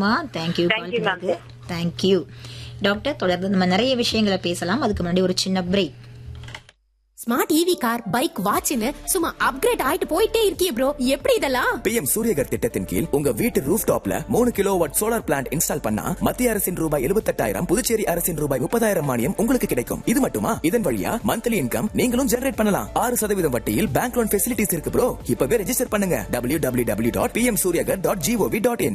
தேங்க்யூமா, தேங்க்யூ கால் பண்ணதுக்கு. Thank you doctor. தொடர்ந்து நம்ம நிறைய விஷயங்களை பேசலாம். அதுக்கு முன்னாடி ஒரு சின்ன break. Smart EV car, bike, வாட்ச்னு சும்மா அப்கிரேட் ஆயிட்டு போயிட்டே இருக்கியே ப்ரோ, எப்படி இதெல்லாம்? PM சூரியகர் திட்டத்தின் கீழ் உங்க வீட்டு ரூஃப் டாப்ல 3 கிலோவாட் சோலார் பிளான்ட் இன்ஸ்டால் பண்ணா மத்திய அரசின் ரூபாய் 78,000, புதுச்சேரி அரசின் ரூபாய் 30,000 மானியம் உங்களுக்கு கிடைக்கும். இது மட்டுமா, இதன் வழியா மந்த்லி இன்கம் நீங்களும் ஜெனரேட் பண்ணலாம். 6% வட்டியில் பேங்க் லோன் ஃபெசிலிட்டிஸ் இருக்கு ப்ரோ. இப்பவே ரெஜிஸ்டர் பண்ணுங்க www.pmsuryagar.gov.in.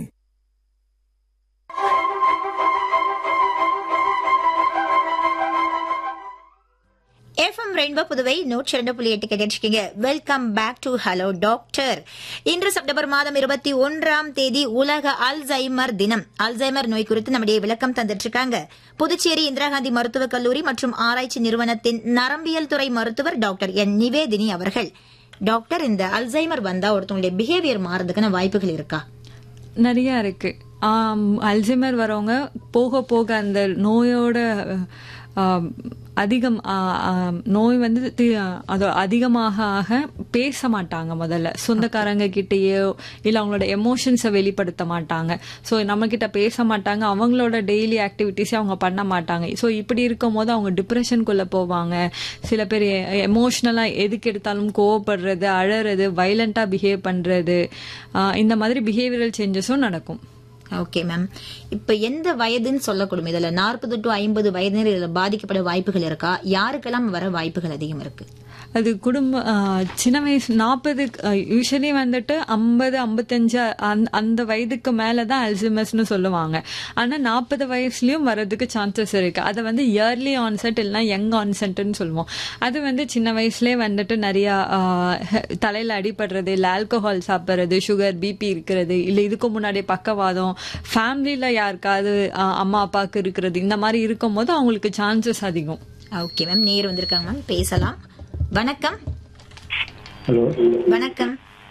FM ரெயின்போ புதுவை 102.8 கேட்டிருக்கீங்க. Welcome back to hello doctor. இன்று செப்டம்பர் மாதம் 21ஆம் தேதி உலக அல்சைமர் தினம். அல்சைமர் நோய் குறித்து நம்முடைய விளக்கம் தந்துட்டு இருக்காங்க புதுச்சேரி இந்திரா காந்தி மருத்துவக் கல்லூரி மற்றும் ஆராய்ச்சி நிறுவனத்தின் நரம்பியல் துறை மருத்துவர் டாக்டர் என் நிவேதினி அவர்கள். டாக்டர், இந்த அல்சைமர் வந்தா ஒருத்தவங்களுடைய பிஹேவியர் மாறதுக்கான வாய்ப்புகள் இருக்கா? நிறைய இருக்கு. அல்சைமர் வரவங்க போக போக அந்த நோயோட அதிகம் நோய் வந்து அது அதிகமாக ஆக பேச மாட்டாங்க. முதல்ல சொந்தக்காரங்க கிட்டேயோ இல்லை அவங்களோட எமோஷன்ஸை வெளிப்படுத்த மாட்டாங்க. ஸோ நம்ம கிட்ட பேச மாட்டாங்க, அவங்களோட டெய்லி ஆக்டிவிட்டிஸை அவங்க பண்ண மாட்டாங்க. ஸோ இப்படி இருக்கும் போது அவங்க டிப்ரெஷனுக்குள்ள போவாங்க. சில பேர் எமோஷ்னலாக எதுக்கு எடுத்தாலும் கோவப்படுறது, அழறது, வைலண்டா பிஹேவ் பண்றது, இந்த மாதிரி பிஹேவியரல் சேஞ்சஸும் நடக்கும். Okay ma'am. இப்ப எந்த வயதுன்னு சொல்லக்கூடும் இதுல? 40 to 50 வயதினர் இதுல பாதிக்கப்பட வாய்ப்புகள் இருக்கா? யாருக்கெல்லாம் வர வாய்ப்புகள் அதிகம் இருக்கு? அது சின்ன வயசு 40 யூஸ்வலி வந்துட்டு 50, 55 அந்த வயதுக்கு மேலதான் அல்சைமர்ஸ்னு சொல்லுவாங்க. ஆனா 40 வயசுலயும் வர்றதுக்கு சான்சஸ் இருக்கு. அதை வந்து இயர்லி ஆன்செட் இல்லைன்னா யங் ஆன்செட்னு சொல்லுவோம். அது வந்து சின்ன வயசுலயே வந்துட்டு நிறைய தலையில அடிபடுறது, இல்லை ஆல்கஹால் சாப்பிட்றது, சுகர், பிபி இருக்கிறது, இல்லை இதுக்கு முன்னாடி பக்கவாதம், ஃபேமிலியில யாருக்காவது அம்மா அப்பாவுக்கு இருக்கிறது, இந்த மாதிரி இருக்கும் போது அவங்களுக்கு சான்சஸ் அதிகம். Okay ma'am. நேர் வந்திருக்காங்க மேம், பேசலாம். வணக்கம். ஹலோ, வணக்கம்.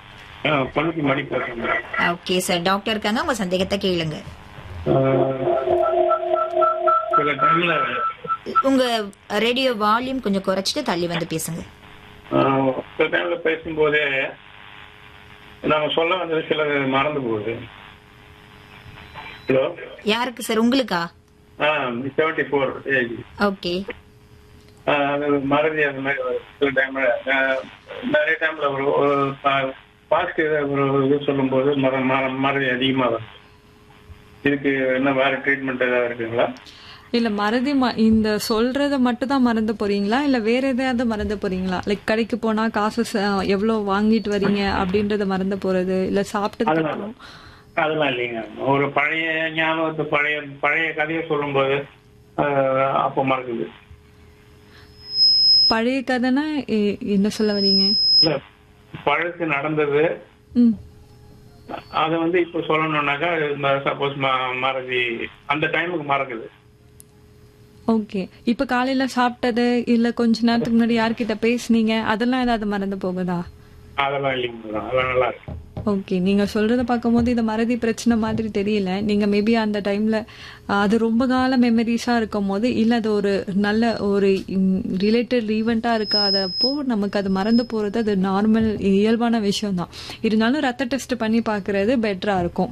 ஓகே சார், டாக்டர் இருக்காங்க, உங்க சந்தேகத்தை கேளுங்க. உங்க ரேடியோ வால்யூம் கொஞ்சம் குறைச்சிட்டு தள்ளி வந்து பேசுங்க. சில டைம்ல பேசும்போதே நாம சொல்ல வந்தது சில மறந்து போகுது. ஹலோ, யாருக்கு சார்? உங்களுக்கா? 74 ஏஜ். ஓகே. மறதி அந்த மாதிரி சில டைம்ல நிறைய டைம்ல ஒரு பாசிட்டிவ் ஒரு இது சொல்லும் போது மறதி அதிகமா வரும். இதுக்கு என்ன வேற ட்ரீட்மெண்ட் ஏதாவது இருக்குங்களா? இல்ல மறதி இந்த சொல்றத மட்டும் தான் மறந்து போறீங்களா, இல்ல வேற எதையாவது மறந்து போறீங்களா? லைக் கடைக்கு போனா காசு எவ்வளவு வாங்கிட்டு வரீங்க அப்படின்றத மறந்து போறது, இல்ல சாப்பிட்டது? அதெல்லாம் இல்லைங்க. ஒரு பழைய ஞாபகத்தை பழைய கதையை சொல்லும் போது அப்போ மறக்குது. பழைய கதைனா என்ன சொல்ல வரீங்க? இல்ல, பழசு நடந்தது அத வந்து இப்ப சொல்லணும்னாக்கா சப்போஸ் மறதி அந்த டைமுக்கு மறக்குது. ஓகே. இப்ப காலையில சாப்பிட்டது, இல்ல கொஞ்ச நேரத்துக்கு முன்னாடி யார்கிட்ட பேசுனீங்க, அதெல்லாம் ஏதாவது மறந்து போகுதா? அதெல்லாம் இல்லைங்க, அதெல்லாம் நல்லா இருக்கு. ஓகே. நீங்க சொல்றத பார்க்கும்போது இது மறதி பிரச்சனை மாதிரி தெரியல. நீங்க மேபி அந்த டைம்ல அது ரொம்ப கால மெமரிஸா இருக்கும் போது, இல்ல அது ஒரு நல்ல ஒரு ரிலேட்டட் ஈவெண்டா இருக்காதப்போ நமக்கு அது மறந்து போறது அது நார்மல் இயல்பான விஷயம் தான். இருந்தாலும் ரத்த டெஸ்ட் பண்ணி பாக்குறது பெட்டரா இருக்கும்.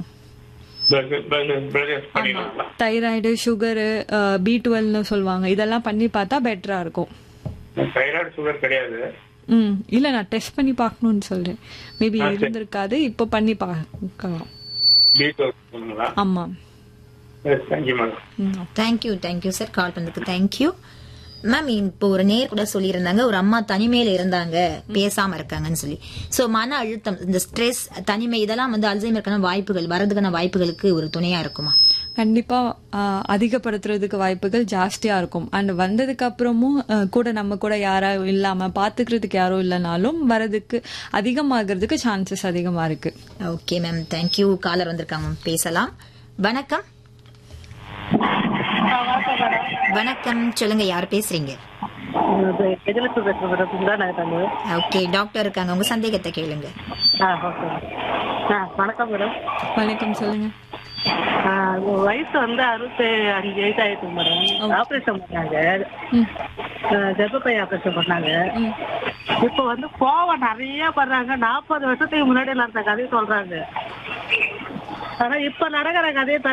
தைராய்டு, சுகரு, B12 சொல்லுவாங்க, இதெல்லாம் பண்ணி பார்த்தா பெட்டரா இருக்கும். தைராய்டு சுகர் கிடையாது. இல்ல, நான் டெஸ்ட் பண்ணி பார்க்கணும்னு சொல்றேன். மேபி இருந்திருக்காது, இப்ப பண்ணி பார்க்கலாம். ஆமா. தேங்க்யூ சார், கால் பண்ணதுக்கு தேங்க்யூ மேம். இப்போ ஒரு நேர் கூட சொல்லியிருந்தாங்க, ஒரு அம்மா தனிமையில இருந்தாங்க, பேசாம இருக்காங்கன்னு சொல்லி. சோ மன அழுத்தம், இந்த ஸ்ட்ரெஸ், தனிமை, இதெல்லாம் வந்து அல்சைமருக்கான வாய்ப்புகள் வரதுக்கான வாய்ப்புகளுக்கு ஒரு துணையா இருக்குமா? கண்டிப்பா அதிகப்படுத்துறதுக்கு வாய்ப்புகள் ஜாஸ்தியா இருக்கும். அண்ட் வந்ததுக்கு அப்புறமும் கூட நம்ம கூட யாரும் இல்லாம பாத்துக்கிறதுக்கு யாரும் இல்லைனாலும் வரதுக்கு அதிகமாகிறதுக்கு சான்சஸ் அதிகமா இருக்கு. Okay ma'am, thank you. காலர் வந்திருக்காங்க மேம், பேசலாம். வணக்கம். வணக்கம், சொல்லுங்க, யார் பேசுறீங்க? ஓகே, டாக்டர் இருக்காங்க, உங்க சந்தேகத்தை கேளுங்க. வணக்கம் மேடம். வணக்கம், சொல்லுங்க. வயசு வந்து 65 வயசு ஆயிடுச்சு மேடம். ஆபரேஷன் பண்ணாங்க, கர்ப்பப்பை ஆபரேஷன் பண்ணாங்க. இப்ப வந்து கோவம் நிறைய பண்றாங்க. 40 வருஷத்துக்கு முன்னாடி நடந்த கதையை சொல்றாங்க. ஆனா இப்ப நடக்கிற கதையை